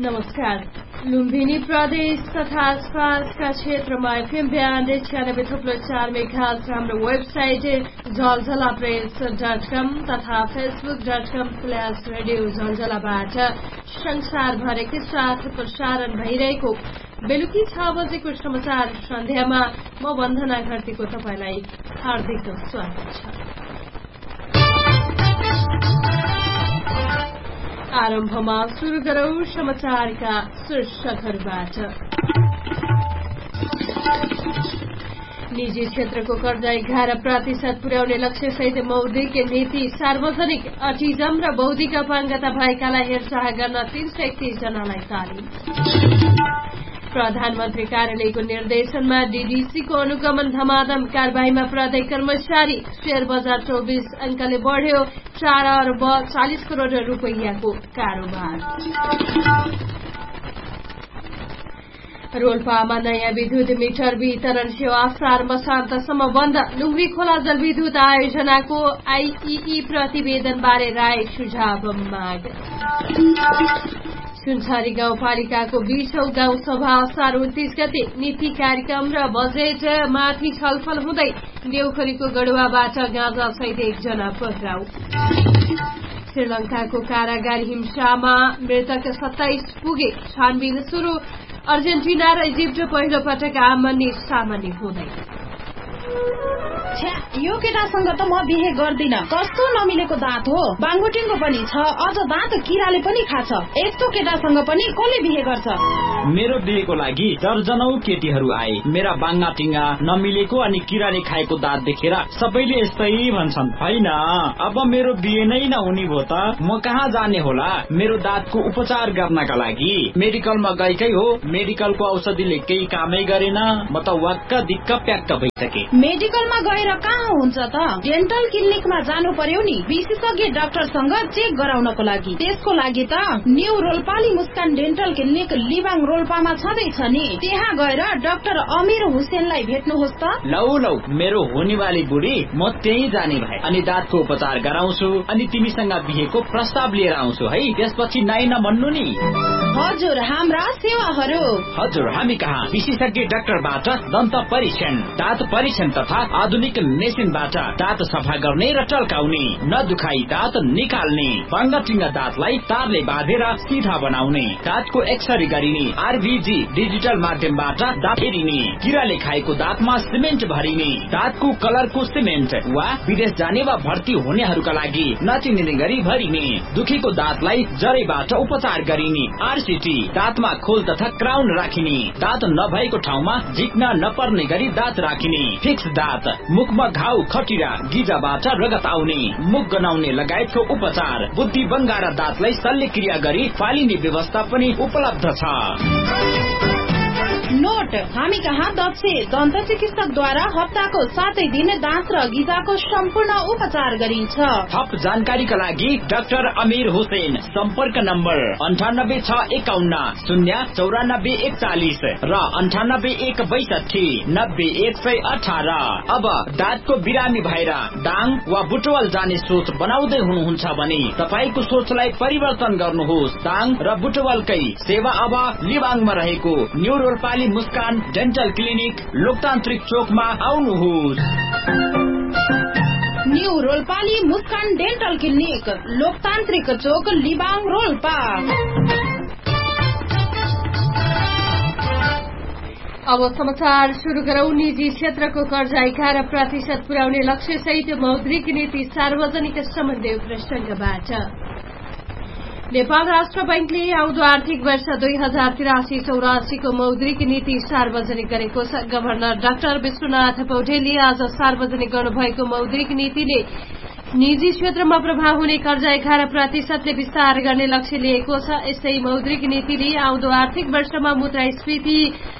नमस्कार। लुम्बिनी प्रदेश तथा आसपासका क्षेत्रमा एफएम 96.4 मेगाहर्ज र हाम्रो वेबसाइट झलझलाप्रेस.com तथा facebook.com/रेडियो झलझलाबाट संसारभरकै साथ प्रसारण भइरहेको बेलुकी 6 बजेको समाचार सन्ध्यामा म वन्दना घरतीको तपाईलाई हार्दिक स्वागत छ। आरम्भमा सुरु गरौं समाचारका शीर्षकहरूबाट। निजी क्षेत्रको कर्जा 11% पुर्याउने लक्ष्यसहित मौद्रिक नीति सार्वजनिक अटिजम र बौद्धिक अपाङ्गता भएकालाई हेरचाह गर्न 331 जनालाई तालिम। प्रधानमन्त्री कार्यालयको निर्देशनमा डीडीसीको अनुगमन धमाधम कारबाहीमा प्रहरी कर्मचारी। शेयर बजार 24 अंकले बढ्यो। 4 अर्ब 40 करोड़ रुपैयाँको कारोबार। रोल्पामा नयाँ विद्युत मिटर वितरण सेवा असार मसान्तसम्म बन्द। लुङ्ग्री खोला जलविद्युत आयोजनाको आईईई प्रतिवेदनबारे राय सुझाव माग। सुनसरी गाउँपालिकाको 20औं गाउँ सभा असार 29 गते। नीति कार्यक्रम र बजेटमाथि छलफल हुँदै देउखरीको गढुवाबाट गाँजा सहित 1 जना पक्राउ। श्रीलंकाको कारागार हिंसामा मृतक 27 पुगे। छानबिन शुरू। अर्जेन्टिना र इजिप्ट पहिलो पटक आमनी सामान्य हुँदै। यो केटासँग त म बिहे गर्दिन। कस्तो नमिलेको दाँत हो। बाङ्गोटिङको पनि छ, अझ दाँत किराले पनि खाछ। यस्तो केटासँग पनि कसले बिहे गर्छ? मेरो बिहेको लागि दर्जनौं केटीहरू आए। मेरा बाङ्गाटिङा नमिलेको अनि किराले खाएको दाँत देखेर सबैले यस्तै भन्छन्। हैन, अब मेरो बिहे नै नहुने भो त म कहाँ जाने होला मेरो दाँतको उपचार गर्नका लागि? मेडिकलमा गएकै हो, मेडिकलको औषधिले केही कामै गरेन। म त वाक्क दिक्क प्याक्क भइसके। मेडिकलमा गएर कहाँ हुन्छ त? डेन्टल क्लिनिकमा जानु पर्यो नि, विशेषज्ञ डाक्टरसँग चेक गराउनको लागि। त्यसको लागि त न्यू रोल्पाली मुस्कान डेन्टल क्लिनिक लिबाङ रोल्पामा छँदैछ नि। त्यहाँ गएर डाक्टर अमीर हुसेनलाई भेट्नुहोस् त। लौ मेरो हुनेवाली बुढी म त्यही जाने भए अनि दाँतको उपचार गराउँछु अनि तिमीसँग बिहेको प्रस्ताव लिएर आउँछु है। त्यसपछि नाइ नभन्नु नि। हजुर, हाम्रा सेवाहरू। हजुर, हामी कहाँ विशेषज्ञ डाक्टरबाट दन्त परीक्षण, दाँत परीक्षण तथा आधुनिक मेसिनबाट दाँत सफा गर्ने र टल्काउने, नदुखाई दाँत निकाल्ने, बाङ्गाटिङ्गा दाँतलाई तारले बाँधेर सिधा बनाउने, दाँतको एक्सरे गरिने, आरबीजी डिजिटल माध्यमबाट दाँत हेरिने, किराले खाएको दाँतमा सिमेन्ट भरिने, दाँतको कलरको सिमेन्ट वा विदेश जाने वा भर्ती हुनेहरूका लागि नचिनिने गरी भरिने, दुखेको दाँतलाई जरैबाट उपचार गरिने, आरसीटी, दाँतमा खोल तथा क्राउन राखिने, दाँत नभएको ठाउँमा झिक्न नपर्ने गरी दाँत राखिने, फिक्स दाँत, मुखमा घाउ खटिरा गिजाबाट रगत आउने, मुख गनाउने लगायतको उपचार, बुद्धि बङ्गारा दाँतलाई शल्यक्रिया गरी फालिने व्यवस्था पनि उपलब्ध छ। नोट, हामी कहाँ दक्ष दन्त चिकित्सकद्वारा हप्ताको 7 दिन दाँत र गिजाको सम्पूर्ण उपचार गरिन्छ। थप जानकारीका लागि डाक्टर अमीर हुसेन, सम्पर्क नम्बर 9861 09441 र 9812690118। अब दाँतको बिरामी भएर दाङ वा बुटवल जाने सोच बनाउँदै हुनुहुन्छ भने तपाईको सोचलाई परिवर्तन गर्नुहोस्। दाङ र बुटवलकै सेवा अब लिबाङमा रहेको न्यू रोल्पाली मुस्कान डेन्टल क्लिनिक लोकतान्त्रिक चोकमा आउनुहोस्। न्यू रोल्पाली मुस्कान डेन्टल क्लिनिक लोकतान्त्रिक चोक लिबाङ रोल्पा। अब समाचार शुरू गरौं। निजी क्षेत्रको कर्जा 11% पुर्याउने लक्ष्यसहित मौद्रिक नीति सार्वजनिक समन्वय प्रसंगबाट। नेपाल राष्ट्र बैंकले आउँदो आर्थिक वर्ष 2083-84 को मौद्रिक नीति सार्वजनिक गरेको छ। गभर्नर डाक्टर विश्वनाथ पौडेलले आज सार्वजनिक गर्नुभएको मौद्रिक नीतिले निजी क्षेत्रमा प्रभाव हुने कर्जा 11%ले विस्तार गर्ने लक्ष्य लिएको छ। यसै मौद्रिक नीतिले आउँदो आर्थिक वर्षमा मुद्रास्फीति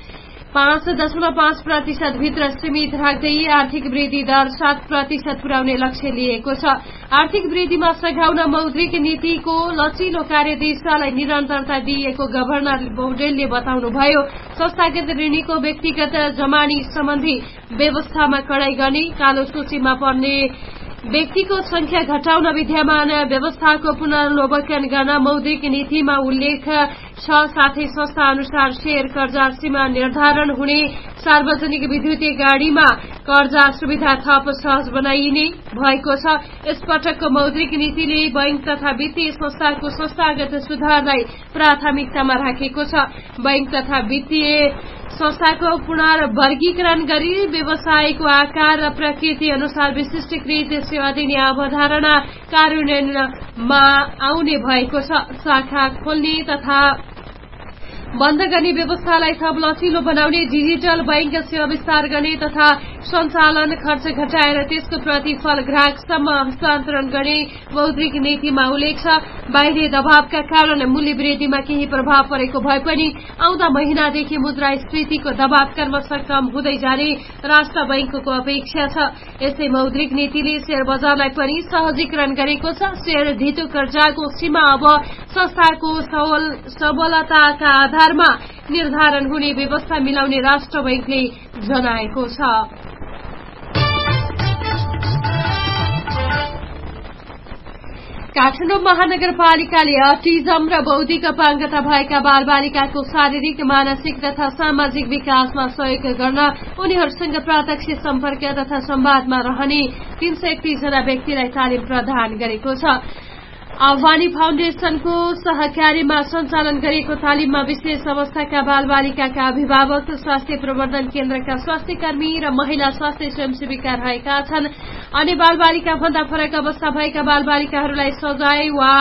5.5% भित्र सीमित राख्दै आर्थिक वृद्धि दर 7% पुर्याउने लक्ष्य लिएको छ। आर्थिक वृद्धिमा सघाउन मौद्रिक नीतिको लचिलो कार्यदिशालाई निरन्तरता दिएको गभर्नर पौडेलले बताउनुभयो। संस्थागत ऋणीको व्यक्तिगत जमानी सम्बन्धी व्यवस्थामा कडाई गर्ने, कालो सूचीमा पर्ने व्यक्तिको संख्या घटाउन, विद्यमान व्यवस्थाको पुनर्लोकन गर्न मौद्रिक नीतिमा उल्लेख छ। साथै संस्था अनुसार शेयर कर्जा सीमा निर्धारण हुने, सार्वजनिक विद्युतीय गाड़ीमा कर्जा सुविधा थप सहज बनाइने भएको छ। यसपटकको मौद्रिक नीतिले बैंक तथा वित्तीय संस्थाको संस्थागत सुधारलाई प्राथमिकतामा राखेको छ। बैंक तथा वित्तीय संस्थाको पुनर्वर्गीकरण गरी व्यवसायको आकार र प्रकृति अनुसार विशिष्टीकृत सेवा दिने अवधारणा कार्यान्वयनमा आउने भएको छ। शाखा खोल्ने तथा बन्द गर्ने व्यवस्थालाई थप लचिलो बनाउने, डिजिटल बैंक सेवा विस्तार गर्ने तथा सञ्चालन खर्च घटाएर त्यसको प्रतिफल ग्राहकसम्म हस्तान्तरण गर्ने मौद्रिक नीतिमा उल्लेख छ। बाहिरी दबावका कारण मूल्य वृद्धिमा केही प्रभाव परेको भए पनि आउँदा महिनादेखि मुद्रास्फीतिको दबाव क्रमशः कम हुँदै जाने राष्ट्र बैंकको अपेक्षा छ। यसै मौद्रिक नीतिले शेयर बजारलाई पनि सहजीकरण गरेको छ। शेयर धितो कर्जाको सीमा अब संस्थाको सबलताका आधारमा निर्धारण हुने व्यवस्था मिलाउने राष्ट्र बैंकले जनाएको छ। काठमाडौँ महानगरपालिकाले अटिजम र बौद्धिक अपाङ्गता भएका बालबालिकाको शारीरिक, मानसिक तथा सामाजिक विकासमा सहयोग गर्न उनीहरूसँग प्रत्यक्ष सम्पर्क तथा संवादमा रहने 331 जना व्यक्तिलाई तालिम प्रदान गरेको छ। आह्वानी फाउन्डेशनको सहकार्यमा सञ्चालन गरिएको तालिममा विशेष अवस्थाका बालबालिकाका अभिभावक, स्वास्थ्य प्रवर्धन केन्द्रका स्वास्थ्य कर्मी र महिला स्वास्थ्य स्वयंसेविका रहेका छन्। अनि बालबालिका भन्दा फरक अवस्था भएका बालबालिकाहरूलाई सजाय वा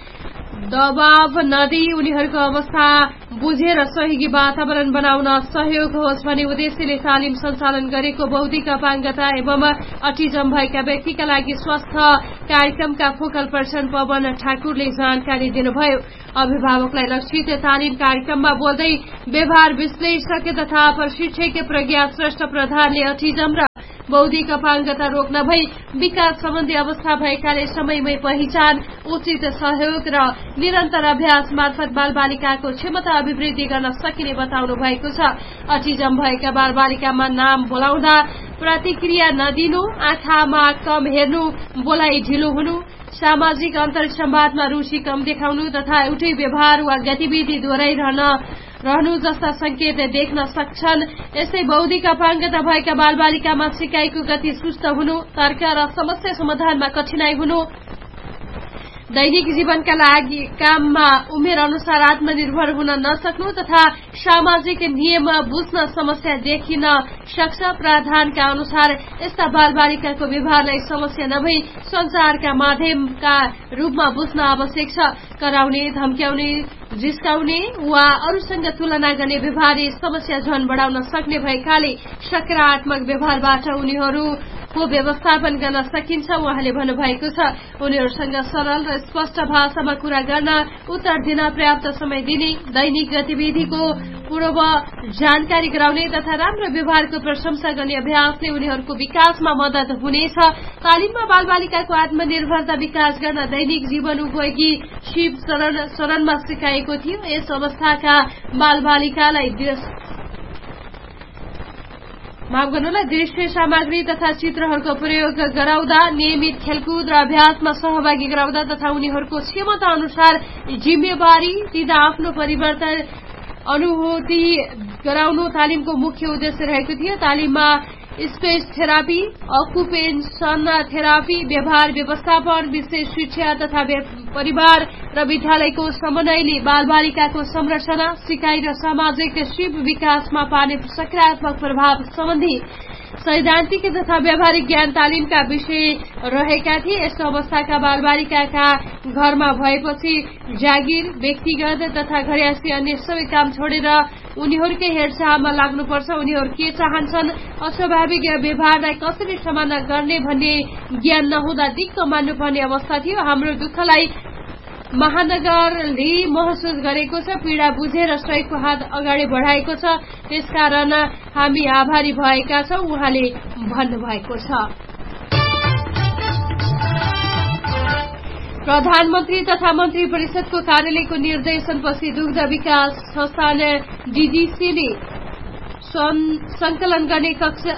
दबाव नदिई उनीहरूको अवस्था बुझेर सहयोगी वातावरण बनाउन सहयोग होस् भन्ने उद्देश्यले तालिम सञ्चालन गरेको बौद्धिक अपाङ्गता एवं अटिजम भएका व्यक्तिका लागि स्वास्थ्य कार्यक्रमका फोकल पर्सन पवन ठाकुरले जानकारी दिनुभयो। अभिभावकलाई लक्षित तालिम कार्यक्रममा बोल्दै व्यवहार विश्लेषक तथा प्रशिक्षक प्रज्ञा श्रेष्ठ प्रधानले अटिजम र बौद्धिक अपाङ्गता रोग नभई विकास सम्बन्धी अवस्था भएकाले समयमै पहिचान, उचित सहयोग र निरन्तर अभ्यास मार्फत बालबालिकाको क्षमता अभिवृद्धि गर्न सकिने बताउनु भएको छ। अटिजम भएका बालबालिकामा नाम बोलाउँदा प्रतिक्रिया नदिनु, आँखामा कम हेर्नु, बोलाइ ढिलो हुनु, सामाजिक अन्तर्संवादमा रुचि कम देखाउनु तथा एउटै व्यवहार वा गतिविधि दोहोऱ्याइरहनु जस्ता संकेत देख्न सक्छन्। यस्तै बौद्धिक अपाङ्गता भएका बालबालिकामा सिकाइको गति सुस्त हुनु, तर्क र समस्या समाधानमा कठिनाई हुनु, दैनिक जीवनका लागि काममा उमेर अनुसार आत्मनिर्भर हुन नसक्नु तथा सामाजिक नियम बुझ्न समस्या देखिन सक्छ। प्रावधानका अनुसार यस्ता बालबालिकाको व्यवहारलाई समस्या नभई संचारका माध्यमका रूपमा बुझ्न आवश्यक छ। कराउने, धम्क्याउने, जिस्काउने वा अरूसँग तुलना गर्ने व्यवहारले समस्या झन बढाउन सक्ने भएकाले सकारात्मक व्यवहारबाट उनीहरूको व्यवस्थापन गर्न सकिन्छ उहाँले भन्नुभएको छ। उनीहरूसँग सरल र स्पष्ट भाषामा कुरा गर्न, उत्तर दिन पर्याप्त समय दिने, दैनिक गतिविधिको पूर्व जानकारी गराउने तथा राम्रो व्यवहारको प्रशंसा गर्ने अभ्यासले उनीहरूको विकासमा मद्दत हुनेछ। तालिममा बालबालिकाको आत्मनिर्भरता विकास गर्न दैनिक जीवन उपयोगी शिव शरणमा सिकाएको थियो। यस अवस्थाका बालबालिकालाई दृश्य सामग्री तथा चित्रहरूको प्रयोग गराउँदा, नियमित खेलकुद र अभ्यासमा सहभागी गराउँदा तथा उनीहरूको क्षमता अनुसार जिम्मेवारी दिँदा आफ्नो परिवर्तन अनुभूति गराउनु तालिमको मुख्य उद्देश्य रहेको थियो। तालिममा स्पेच थेरापी, अकुपेन्सन थेरापी, व्यवहार व्यवस्थापन, विशेष शिक्षा तथा परिवार र विद्यालयको समन्वयले बालबालिकाको संरक्षण, सिकाइ र सामाजिक शिव विकासमा पार्ने सकारात्मक प्रभाव सम्बन्धी सैद्धान्तिक तथा व्यावहारिक ज्ञान तालिमका विषय रहेका थिए। यस्तो अवस्थाका बालबालिकाका घरमा भएपछि जागिर, व्यक्तिगत तथा घरयासी अन्य सबै काम छोडेर उनीहरूकै हेरचाहमा लाग्नुपर्छ। उनीहरू के चाहन्छन्, अस्वाभाविक व्यवहारलाई कसरी समाधान गर्ने भन्ने ज्ञान नहुँदा दिक्क मान्नुपर्ने अवस्था थियो। हाम्रो दुःखलाई महानगरले महसुस गरेको छ, पीड़ा बुझेर सहयोगको हात अगाडि बढाएको छ, त्यसकारण हामी आभारी भएका छौं उहाँले भन्नुभएको छ। प्रधानमन्त्री तथा मन्त्री परिषदको कार्यालयको निर्देशनपछि दुग्ध विकास संस्थान डीडीसीले संकलन गर्ने कक्षा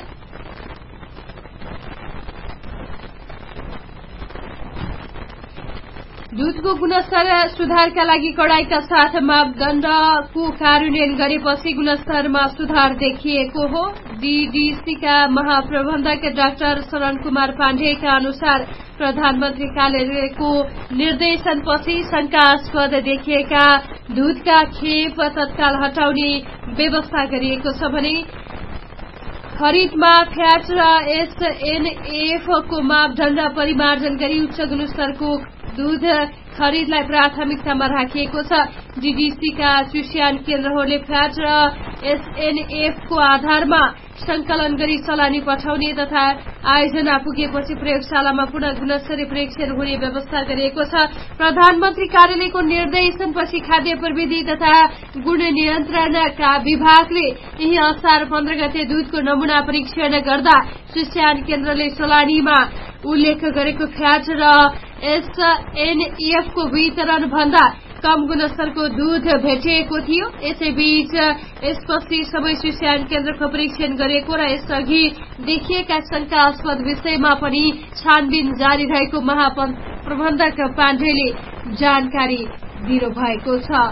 दूधको गुणस्तर सुधारका लागि कडाईका साथ मापदण्डको कार्यान्वयन गरेपछि गुणस्तरमा सुधार देखिएको हो। डीडीसीका महाप्रबन्धक डाक्टर शरण कुमार पाण्डेका अनुसार प्रधानमन्त्री कार्यालयको निर्देशनपछि शंकास्पद देखिएका दूधका खेप तत्काल हटाउने व्यवस्था गरिएको छ भने खरिदमा फ्याट र एसएनएफको मापदण्ड परिमार्जन गरी उच्च गुणस्तरको दूध खरिदलाई प्राथमिकतामा राखिएको छ। डीडीसीका चुस्यान केन्द्रहरूले फ्याट र एसएनएफको आधारमा संकलन गरी चलानी पठाउने तथा आयोजना पुगेपछि प्रयोगशालामा पुनः गुणस्तरीय परीक्षण हुने व्यवस्था गरिएको छ। प्रधानमन्त्री कार्यालयको निर्देशनपछि खाद्य प्रविधि तथा गुण नियन्त्रणका विभागले यही असार 15 गते दूधको नमूना परीक्षण गर्दा चुस्यान केन्द्रले चलानीमा उल्लेख गरेको फ्याट र एसएनएफको वितरण भन्दा कम गुणस्तरको दूध भेटिएको थियो। यसैबीच यसपछि सबै चुस्यान केन्द्रको परीक्षण गरेको र यसअघि देखिएका शंकास्पद विषयमा पनि छानबिन जारी रहेको महाप्रबन्धक पाण्डेले जानकारी दिनुभएको छ।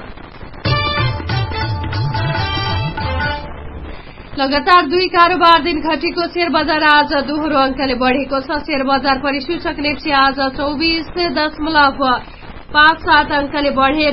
लगातार 2 कारोबार दिन घटेको शेयर बजार आज दोहोरो अंकले बढ़ेको छ। शेयर बजार परिसूचक नेप्सी आज 24.57 अंकले बढ़ेर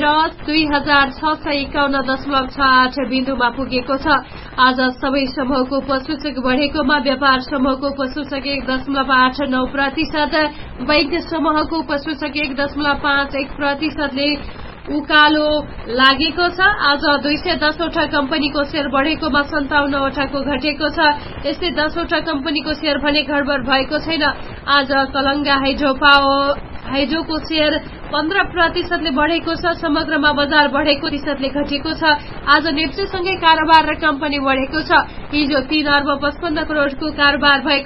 2651.68 बिन्दुमा पुगेको छ। आज सबै समूहको उपसूचक बढ़ेकोमा व्यापार समूहको उपसूचक 1.89%, बैंक समूहको उपसूचक 1.51%ले उकालो लागेको छ। आज 210 वटा कम्पनीको शेयर बढ़ेकोमा 57 वटाको घटेको छ। यस्तै 10 वटा कम्पनीको शेयर भने गडबड भएको छैन। आज कलंगा हाइड्रोको शेयर 15% बढ़ेको छ। समग्रमा बजार बढ़ेको प्रतिशतले घटेको छ। आज नेप्सीसँगै कारोबार र कम्पनी बढ़ेको छ। हिजो 3 अर्ब 55 करोड़को कारोबार भएको